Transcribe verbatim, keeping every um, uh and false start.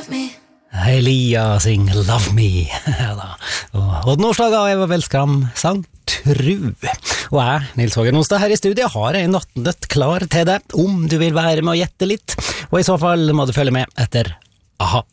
love me. Elia sing Love Me. Ja da. Og Odd Nordstoga og Eva Belskram sang Tru. Og jeg, Nils Hågen Onsdag, her i studiet har en nattendøtt klar til deg, om du vil være med å gjette litt. Og i så fall må du følge med etter Aha.